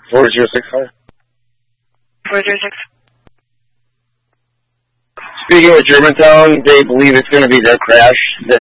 4065. 406. Speaking with Germantown, they believe it's going to be their crash.